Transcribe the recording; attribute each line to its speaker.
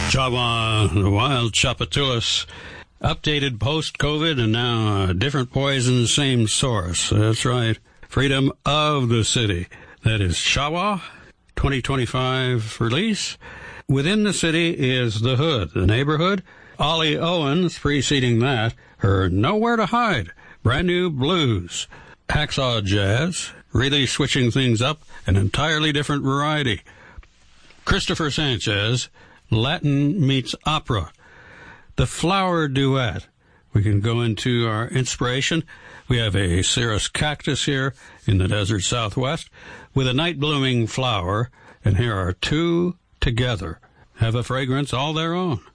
Speaker 1: Chava, the Wild Tchoupitoulas, updated post-COVID and now different poison, same source. That's right. Freedom of the City. That is Chava, 2025 release. Within the City is The Hood, the neighborhood. Ollie Owens preceding that, her Nowhere to Hide, brand new blues. Hacksaw Jazz, really switching things up, an entirely different variety. Christopher Sanchez, Latin meets opera. The Flower Duet. We can go into our inspiration. We have a Cirrus cactus here in the desert southwest with a night-blooming flower, and here are two together. Have a fragrance all their own.